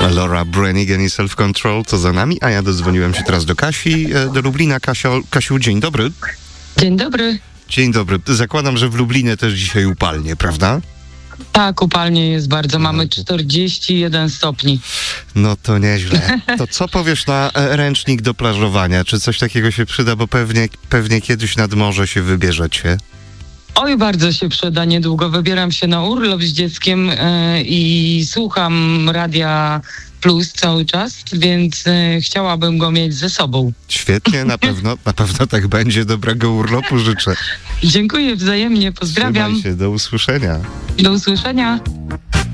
Laura Branigan i Self Control to za nami, a ja dodzwoniłem się teraz do Kasi, do Lublina. Kasiu, dzień dobry. Dzień dobry. Dzień dobry. Zakładam, że w Lublinie też dzisiaj upalnie, prawda? Tak, upalnie jest bardzo. Mamy 41 stopni. No to nieźle. To co powiesz na ręcznik do plażowania? Czy coś takiego się przyda, bo pewnie kiedyś nad morze się wybierzecie? Oj, bardzo się przyda. Niedługo wybieram się na urlop z dzieckiem i słucham Radia Plus cały czas, więc chciałabym go mieć ze sobą. Świetnie, na pewno tak będzie. Dobrego urlopu życzę. Dziękuję wzajemnie, pozdrawiam. Trzymaj się, do usłyszenia. Do usłyszenia.